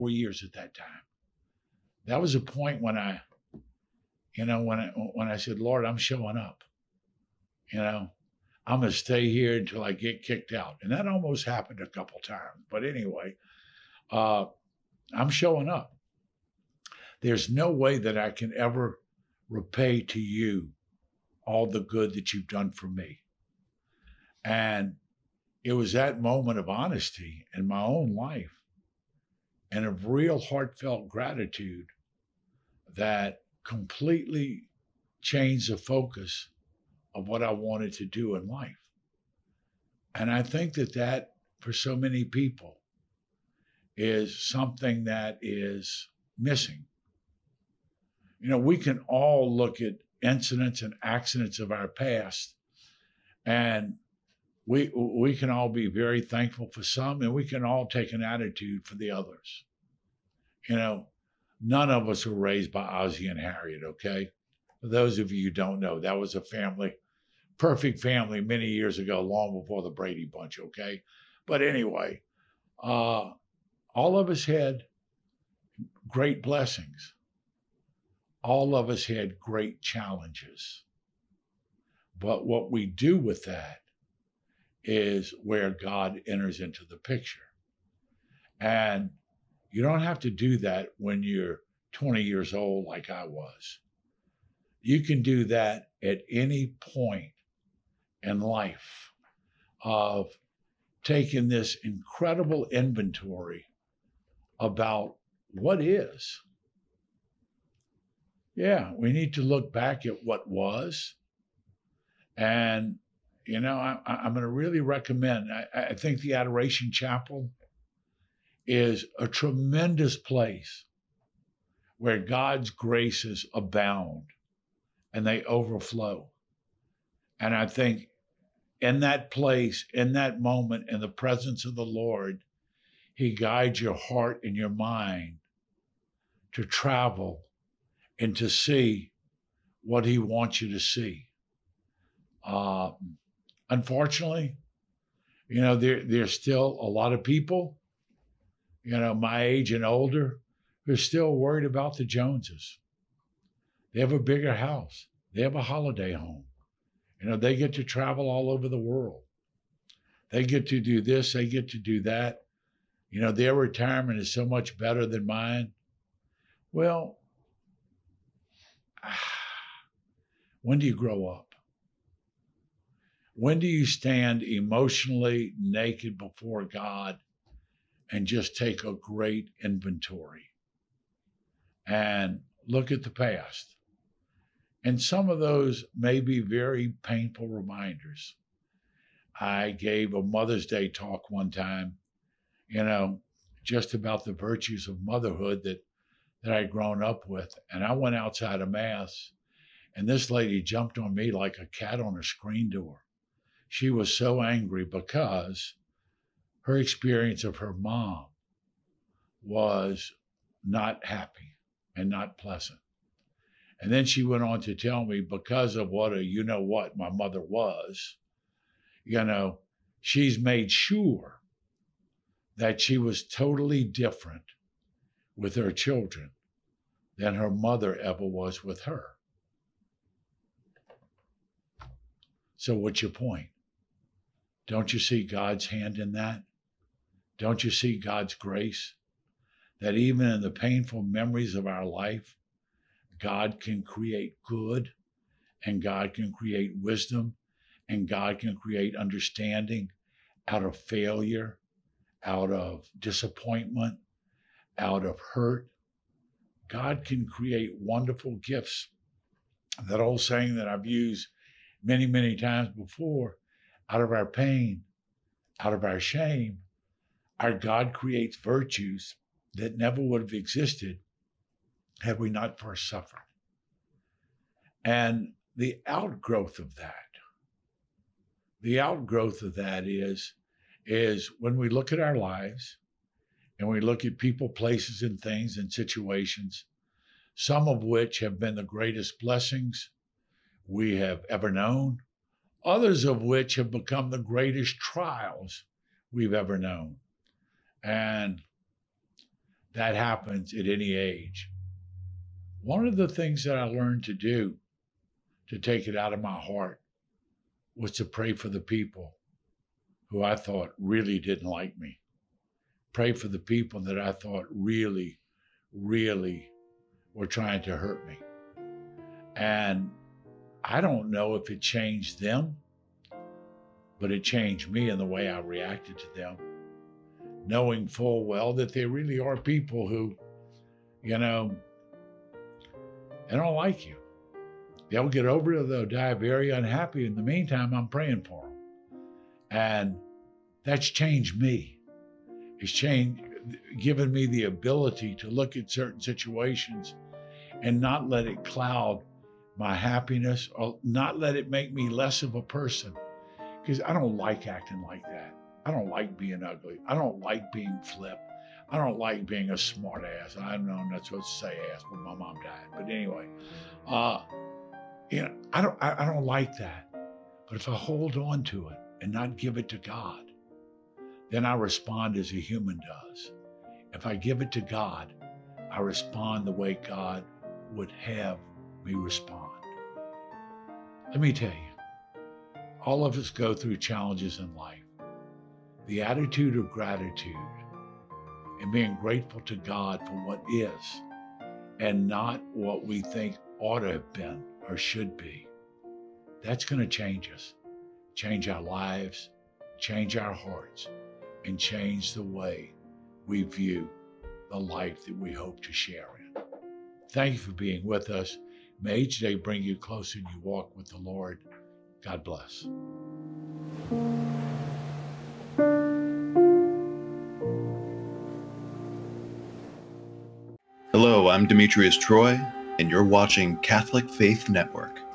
4 years at that time. That was a point when I said, Lord, I'm showing up. You know, I'm going to stay here until I get kicked out. And that almost happened a couple times. But anyway, uh, I'm showing up. There's no way that I can ever repay to you all the good that you've done for me. And it was that moment of honesty in my own life and of real heartfelt gratitude that completely changed the focus of what I wanted to do in life. And I think that for so many people is something that is missing. We can all look at incidents and accidents of our past, and we can all be very thankful for some, and we can all take an attitude for the others. None of us were raised by Ozzie and Harriet, okay? For those of you who don't know, that was a family, perfect family many years ago, long before the Brady Bunch, okay? But anyway, all of us had great blessings. All of us had great challenges. But what we do with that is where God enters into the picture. And you don't have to do that when you're 20 years old like I was. You can do that at any point in life of taking this incredible inventory about what is. Yeah, we need to look back at what was. And, I'm going to really recommend, I think the Adoration Chapel is a tremendous place where God's graces abound and they overflow. And I think in that place, in that moment, in the presence of the Lord, He guides your heart and your mind to travel and to see what He wants you to see. Unfortunately, there's still a lot of people, my age and older, who are still worried about the Joneses. They have a bigger house. They have a holiday home. They get to travel all over the world. They get to do this. They get to do that. Their retirement is so much better than mine. Well, when do you grow up? When do you stand emotionally naked before God and just take a great inventory and look at the past? And some of those may be very painful reminders. I gave a Mother's Day talk one time, just about the virtues of motherhood that I'd grown up with. And I went outside of Mass, and this lady jumped on me like a cat on a screen door. She was so angry because her experience of her mom was not happy and not pleasant. And then she went on to tell me, because of what what my mother was, she's made sure that she was totally different with her children than her mother ever was with her. So what's your point? Don't you see God's hand in that? Don't you see God's grace? That even in the painful memories of our life, God can create good, and God can create wisdom, and God can create understanding out of failure, out of disappointment, out of hurt. God can create wonderful gifts. That old saying that I've used many, many times before, out of our pain, out of our shame, our God creates virtues that never would have existed had we not first suffered. And the outgrowth of that is when we look at our lives and we look at people, places, and things and situations, some of which have been the greatest blessings we have ever known, others of which have become the greatest trials we've ever known. And that happens at any age. One of the things that I learned to do to take it out of my heart was to pray for the people who I thought really didn't like me. Pray for the people that I thought really, really were trying to hurt me. And I don't know if it changed them, but it changed me in the way I reacted to them, knowing full well that they really are people who, they don't like you. They'll get over it, they'll die very unhappy. In the meantime, I'm praying for them. And that's changed me. It's given me the ability to look at certain situations and not let it cloud my happiness or not let it make me less of a person. Because I don't like acting like that. I don't like being ugly. I don't like being flip. I don't like being a smart ass. I know I'm not supposed to say ass, but my mom died. But anyway, I don't like that. But if I hold on to it and not give it to God, then I respond as a human does. If I give it to God, I respond the way God would have me respond. Let me tell you, all of us go through challenges in life. The attitude of gratitude and being grateful to God for what is and not what we think ought to have been or should be, that's going to change us, change our lives, change our hearts, and change the way we view the life that we hope to share in. Thank you for being with us. May each day bring you closer in your walk with the Lord. God bless. Hello, I'm Demetrius Troy, and you're watching Catholic Faith Network.